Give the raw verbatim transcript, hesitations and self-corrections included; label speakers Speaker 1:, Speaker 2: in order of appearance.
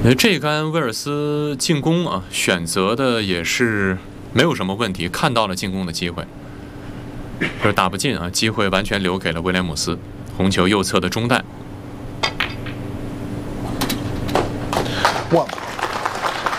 Speaker 1: 那这一杆威尔斯进攻啊，选择的也是没有什么问题，看到了进攻的机会，就是打不进啊，机会完全留给了威廉姆斯。红球右侧的中弹。
Speaker 2: One.